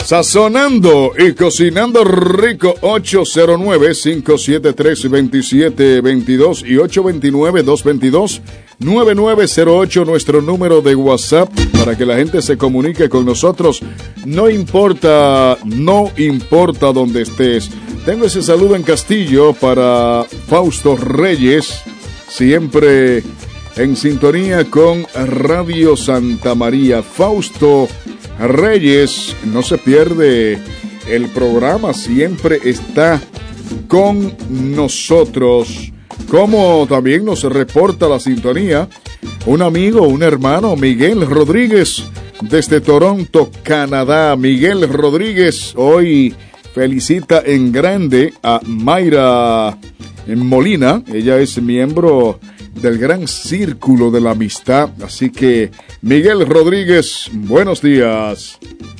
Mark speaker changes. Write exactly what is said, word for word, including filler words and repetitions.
Speaker 1: Sazonando y cocinando rico. Ocho cero nueve, cinco siete tres, dos siete dos dos y ocho dos nueve, dos dos dos, nueve nueve cero ocho, nuestro número de WhatsApp para que la gente se comunique con nosotros. No importa, no importa dónde estés. Tengo ese saludo en Castillo para Fausto Reyes, siempre en sintonía con Radio Santa María. Fausto Reyes no se pierde el programa, siempre está con nosotros. Como también nos reporta la sintonía un amigo, un hermano, Miguel Rodríguez, desde Toronto, Canadá. Miguel Rodríguez hoy felicita en grande a Mayra Molina. Ella es miembro del Gran Círculo de la Amistad. Así que, Miguel Rodríguez, buenos días.